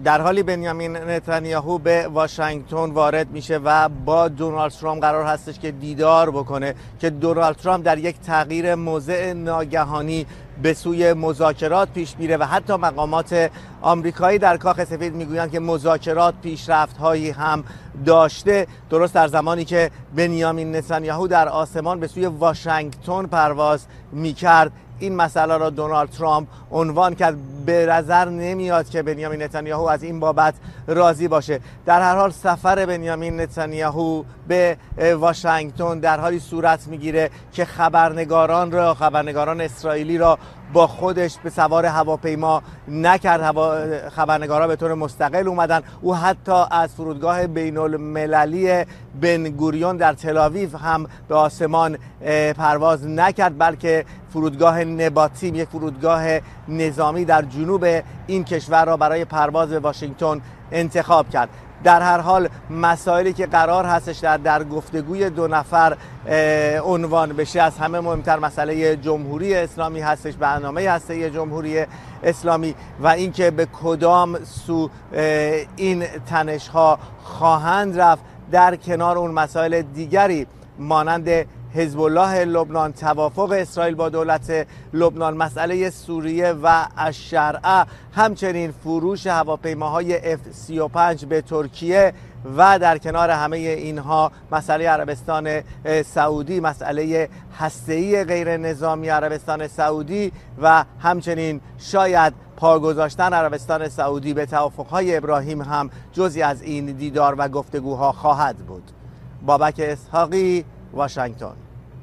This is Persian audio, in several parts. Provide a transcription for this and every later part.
در حالی بنیامین نتانیاهو به واشنگتن وارد میشه و با دونالد ترامپ قرار هستش که دیدار بکنه که دونالد ترامپ در یک تغییر موضع ناگهانی به سوی مذاکرات پیش میره و حتی مقامات آمریکایی در کاخ سفید میگویند که مذاکرات پیشرفت‌هایی هم داشته، درست در زمانی که بنیامین نتانیاهو در آسمان به سوی واشنگتن پرواز میکرد. این مسئله را دونالد ترامپ عنوان کرد. به نظر نمیاد که بنیامین نتانیاهو از این بابت راضی باشه. در هر حال سفر بنیامین نتانیاهو به واشنگتن در حالی صورت میگیره که خبرنگاران اسرائیلی را با خودش به سوار هواپیما نکرد. خبرنگارا به طور مستقل اومدن. او حتی از فرودگاه بین المللی بن گوریون در تل‌آویو هم به آسمان پرواز نکرد، بلکه فرودگاه نباتیم، یک فرودگاه نظامی در جنوب این کشور را برای پرواز به واشنگتن انتخاب کرد. در هر حال مسائلی که قرار هستش در گفتگوی دو نفر عنوان بشه، از همه مهمتر مسئله جمهوری اسلامی هستش، برنامه هسته‌ای جمهوری اسلامی و اینکه به کدام سو این تنش‌ها خواهند رفت، در کنار اون مسائل دیگری مانند حزب الله لبنان، توافق اسرائیل با دولت لبنان، مسئله سوریه و الشرعه، همچنین فروش هواپیماهای F-35 به ترکیه و در کنار همه اینها مسئله عربستان سعودی، مسئله هسته‌ای غیر نظامی عربستان سعودی و همچنین شاید پا گذاشتن عربستان سعودی به توافق‌های ابراهیم هم جزئی از این دیدار و گفتگوها خواهد بود. بابک اسحاقی، واشنگتن.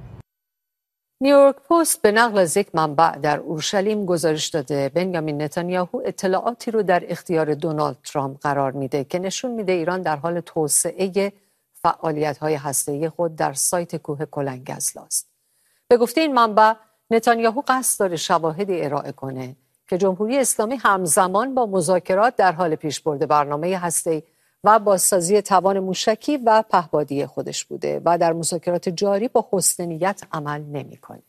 نیویورک پست به نقل از یک منبع در اورشلیم گزارش داده بنیامین نتانیاهو اطلاعاتی رو در اختیار دونالد ترامپ قرار میده که نشون میده ایران در حال توسعه فعالیت‌های هسته‌ای خود در سایت کوه کلنگ‌ازلا است. به گفته این منبع، نتانیاهو قصد داره شواهدی ارائه کنه که جمهوری اسلامی همزمان با مذاکرات در حال پیشبرد برنامه هسته‌ای و بازسازی توان موشکی و پهپادی خودش بوده و در مذاکرات جاری با حسن نیت عمل نمی‌کنه.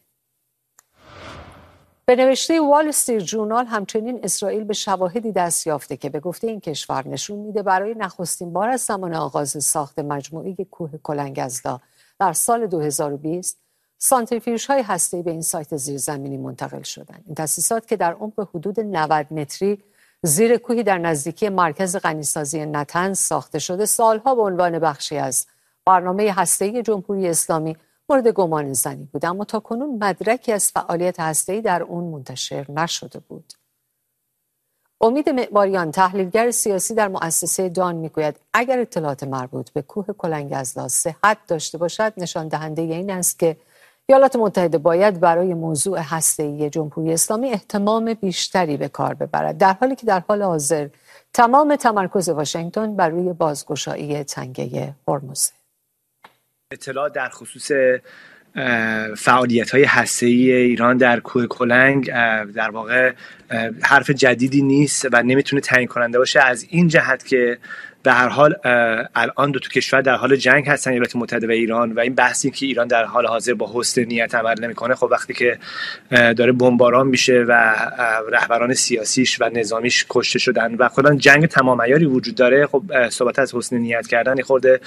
به نوشته وال استریت ژورنال همچنین اسرائیل به شواهدی دست یافته که به گفته این کشور نشون میده برای نخستین بار از زمان آغاز ساخت مجموعه کوه کلنگ‌ازلا در سال 2020 سانتریفیوژهای هسته‌ای به این سایت زیرزمینی منتقل شدند. این تأسیسات که در عمق حدود 90 متری زیر کوهی در نزدیکی مرکز غنیسازی نتنز ساخته شده، سالها به عنوان بخشی از برنامه هسته‌ای جمهوری اسلامی مورد گمان زنی بود، اما تاکنون مدرکی از فعالیت هسته‌ای در اون منتشر نشده بود. امید معماریان، تحلیلگر سیاسی در مؤسسه دان، میگوید اگر اطلاعات مربوط به کوه کلنگ‌ازلا صحت داشته باشد، نشان دهنده این است که ایالات متحده باید برای موضوع هسته‌ای جمهوری اسلامی اهتمام بیشتری به کار ببرد، در حالی که در حال حاضر تمام تمرکز واشنگتن بر روی بازگشایی تنگه هرمز. اطلاعات در خصوص فعالیت‌های هسته‌ای ایران در کوه کلنگ در واقع حرف جدیدی نیست و نمیتونه تعیین کننده باشه، از این جهت که به هر حال الان دو تا کشور در حال جنگ هستن، ایالات متحده و ایران، و این بحثی که ایران در حال حاضر با حسن نیت عمل نمیکنه، خب وقتی که داره بمباران میشه و رهبران سیاسیش و نظامیش کشته شدن و کلا جنگ تمام عیاری وجود داره، خب صحبت از حسن نیت کردن خورده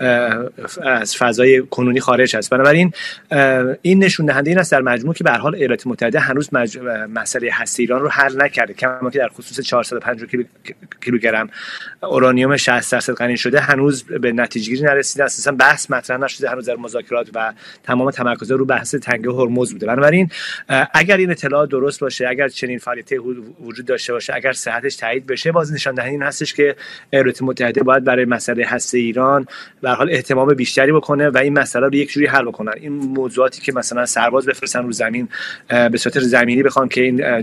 از فضای کنونی خارج هست. بنابراین این نشون دهنده این است در مجموع که به هر حال ایالات متحده هنوز مسئله هسته ایران رو حل نکرده، کما که در خصوص 450 کیلوگرم اورانیوم 60% غنی شده هنوز به نتیجه‌گیری نرسیده، اساسا بحث مطرح نشده هنوز در مذاکرات و تمام تمرکز رو بحث تنگه هرمز بوده. بنابراین اگر این اطلاعات درست باشه، اگر چنین فعالیتی وجود داشته باشه، اگر صحتش تایید بشه، باز نشان دهنده این هستش که ایالات متحده باید برای مسئله هسته ایران به هر حال اهتمام بیشتری بکنه و این مسئله رو یک جوری حل بکنن. این موضوعاتی که مثلا سرباز بفرستن رو زمین به صورت زمینی بخوان که این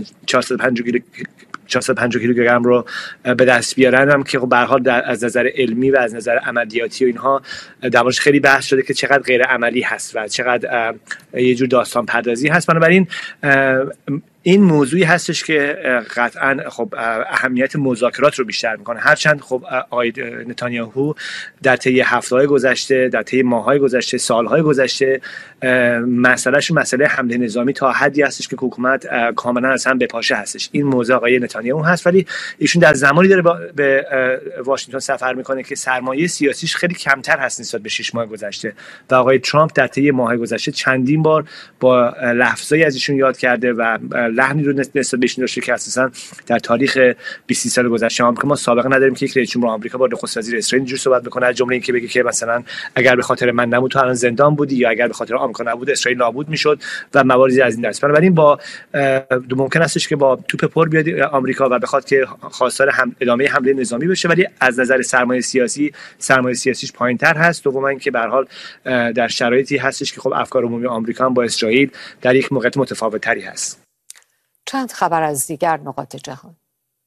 450 کیلوگرم رو به دست بیارن، هم که به هر حال از نظر علمی و از نظر عملیاتی و اینها در موردش خیلی بحث شده که چقدر غیر عملی هست و چقدر یه جور داستان پردازی هست. بنابراین این موضوعی هستش که قطعا خب اهمیت مذاکرات رو بیشتر میکنه. هرچند خب آقای نتانیاهو در طی هفته‌های گذشته، در طی ماه‌های گذشته، سال‌های گذشته مسئله حمله نظامی تا حدی هستش که حکومت کاملا از هم بپاشه هستش. این موضوع آقای نتانیاهو هست، ولی ایشون در زمانی داره به واشنگتن سفر میکنه که سرمایه سیاسیش خیلی کمتر هست نسبت به 6 ماه گذشته و آقای ترامپ در طی ماه‌های گذشته چندین بار با لفظایی از ایشون یاد کرده و لحنی رو نسبت بهش داشته که اساسا در تاریخ 20 سال گذشته آمریکا ما سابقه نداریم که یک رئیس جمهور آمریکا با نخست وزیر اسرائیل اینجوری صحبت بکنه، از جمله اینکه بگه که مثلا اگر به خاطر من نبود تو الان زندان بودی، یا اگر به خاطر آمریکا نبود اسرائیل نابود میشد و مواردی از این دست. بنابراین با ممکن استش که با توپ پر بیاد آمریکا و بخواد که خواستار ادامه حمله نظامی بشه، ولی از نظر سرمایه سیاسیش پایین‌تر هست. دوما اینکه به هر حال در شرایطی هستش که خب افکار عمومی آمریکا هم با اسرائیل در یک موقعیت متفاوت‌تری هست. چند خبر از دیگر نقاط جهان.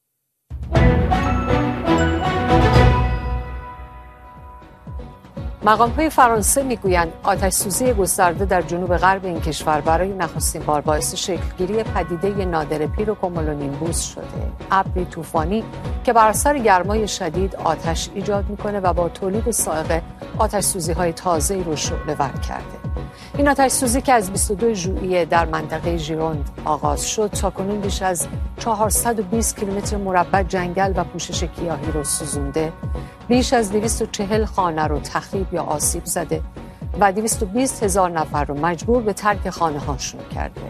مقام‌های فرانسه میگویند آتش‌سوزی گسترده در جنوب غرب این کشور برای نخستین بار باعث شکلگیری پدیده نادر پیر و کمولونیمبوس شده. ابری طوفانی که بر اثر گرمای شدید آتش ایجاد میکنه و با تولید صاعقه آتش‌سوزی‌های تازه‌ای رو شعله‌ور کرده. این آتش‌سوزی که از 22 ژوئیه در منطقه ژیروند آغاز شد تاکنون بیش از 420 کیلومتر مربع جنگل و پوشش گیاهی رو سوزونده، بیش از 240 خانه رو تخریب یا آسیب زده و 220,000 نفر رو مجبور به ترک خانه‌هاشون کرده.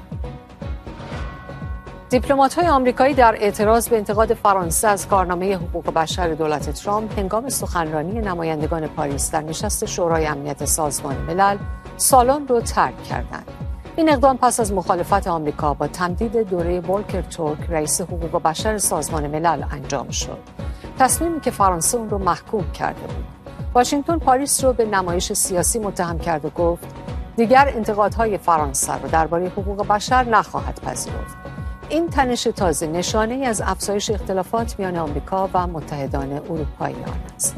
دیپلمات‌های آمریکایی در اعتراض به انتقاد فرانسه از کارنامه حقوق بشر دولت ترامپ هنگام سخنرانی نمایندگان پاریس در نشست شورای امنیت سازمان ملل سالن رو ترک کردند. این اقدام پس از مخالفت آمریکا با تمدید دوره ولکر تورک رئیس حقوق بشر سازمان ملل انجام شد. تصمیمی که فرانسه اون رو محکوم کرده بود. واشنگتن پاریس رو به نمایش سیاسی متهم کرد و گفت دیگر انتقادهای فرانسه رو درباره حقوق بشر نخواهد پذیرفت. این تنش تازه نشانه‌ای از افزایش اختلافات میان آمریکا و متحدان اروپاییان است.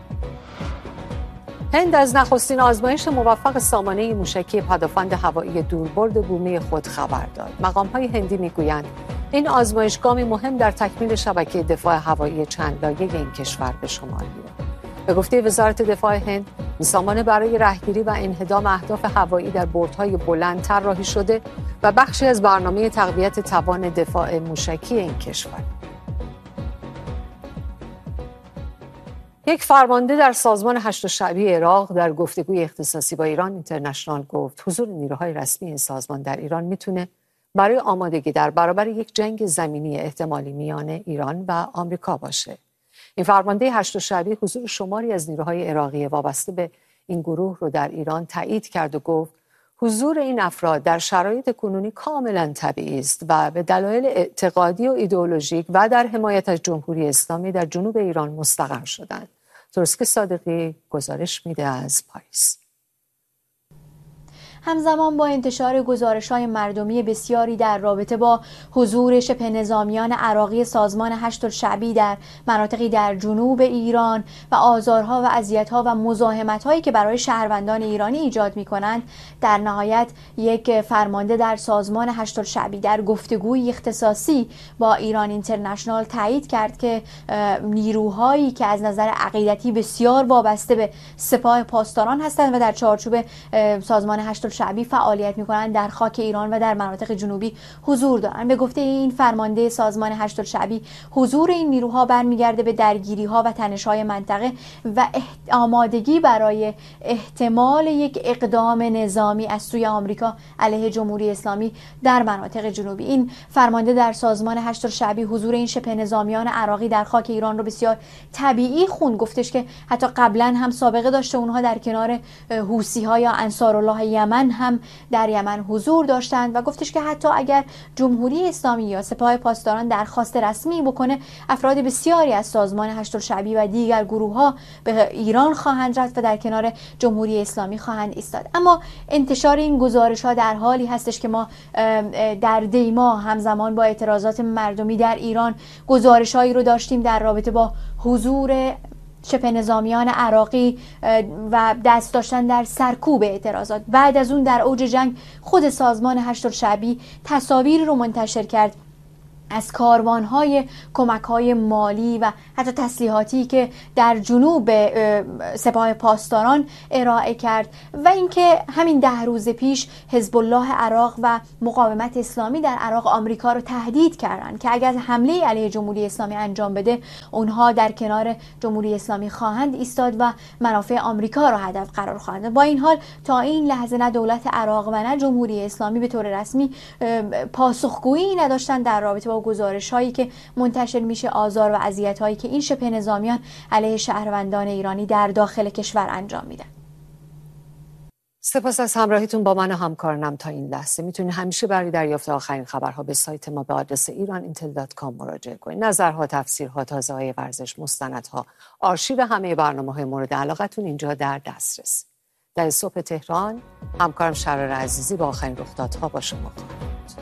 هند از نخستین آزمایش موفق سامانه موشکی پدافند هوایی دوربرد بومی خود خبر داد. مقام‌های هندی میگویند این آزمایش گامی مهم در تکمیل شبکه دفاع هوایی چند لایه این کشور به شمار می‌رود. به گفته وزارت دفاع هند، این سامانه برای رهگیری و انهدام اهداف هوایی در بردهای بلند طراحی شده و بخشی از برنامه تقویت توان دفاع موشکی این کشور. یک فرمانده در سازمان هشت شعبی عراق در گفتگوی اختصاصی با ایران اینترنشنال گفت حضور نیروهای رسمی این سازمان در ایران میتونه برای آمادگی در برابر یک جنگ زمینی احتمالی میان ایران و آمریکا باشه. این فرمانده هشت شعبی حضور شماری از نیروهای عراقی وابسته به این گروه رو در ایران تایید کرد و گفت حضور این افراد در شرایط کنونی کاملا طبیعی است و به دلایل اعتقادی و ایدئولوژیک و در حمایت از جمهوری اسلامی در جنوب ایران مستقر شدند. ترسک صادقی گزارش میده از پاریس. همزمان با انتشار گزارش‌های مردمی بسیاری در رابطه با حضور شبه نظامیان عراقی سازمان هشت شعبی در مناطقی در جنوب ایران و آزارها و اذیت‌ها و مزاحمت‌هایی که برای شهروندان ایرانی ایجاد می‌کنند، در نهایت یک فرمانده در سازمان هشت شعبی در گفتگوی اختصاصی با ایران اینترنشنال تایید کرد که نیروهایی که از نظر عقیدتی بسیار وابسته به سپاه پاسداران هستند و در چارچوب سازمان هشت شعبی فعالیت می‌کنند در خاک ایران و در مناطق جنوبی حضور دارند. به گفته این فرمانده سازمان هشت شعبی، حضور این نیروها برمیگرده به درگیری‌ها و تنش‌های منطقه و آمادگی برای احتمال یک اقدام نظامی از سوی آمریکا علیه جمهوری اسلامی در مناطق جنوبی. این فرمانده در سازمان هشت شعبی حضور این شبه نظامیان عراقی در خاک ایران رو بسیار طبیعی خوند. گفتش که حتی قبلا هم سابقه داشته اونها در کنار حوثی‌ها یا انصارالله یمن هم در یمن حضور داشتند و گفتش که حتی اگر جمهوری اسلامی یا سپاه پاسداران درخواست رسمی بکنه، افراد بسیاری از سازمان هشت شعبی و دیگر گروه‌ها به ایران خواهند رفت و در کنار جمهوری اسلامی خواهند ایستاد. اما انتشار این گزارش‌ها در حالی هستش که ما در دیما همزمان با اعتراضات مردمی در ایران گزارش‌هایی رو داشتیم در رابطه با حضور شبه نظامیان عراقی و دست داشتن در سرکوب اعتراضات. بعد از اون در اوج جنگ خود سازمان هشت‌الشعبی تصاویر رو منتشر کرد از کاروان‌های کمک‌های مالی و حتی تسلیحاتی که در جنوب سپاه پاسداران ارائه کرد و اینکه همین 10 روز پیش حزب الله عراق و مقاومت اسلامی در عراق آمریکا رو تهدید کردند که اگر حمله علیه جمهوری اسلامی انجام بده اونها در کنار جمهوری اسلامی خواهند ایستاد و منافع آمریکا رو هدف قرار خواهند داد. با این حال تا این لحظه نه دولت عراق و نه جمهوری اسلامی به طور رسمی پاسخگویی نداشتن در رابطه با گزارش هایی که منتشر میشه، آزار و اذیت هایی که این شبه نظامیان علیه شهروندان ایرانی در داخل کشور انجام میدن. سپاس از همراهیتون با من و همکارانم تا این لحظه. میتونید همیشه برای دریافت آخرین خبرها به سایت ما به آدرس iran.intel.com مراجعه کنید. نظرها، تفسیرها، تازه‌های ورزش، مستندها، آرشیو همه برنامه‌های مورد علاقتون اینجا در دسترس. در صبح تهران همکارم شرار عزیزی با آخرین رخدادها با شما.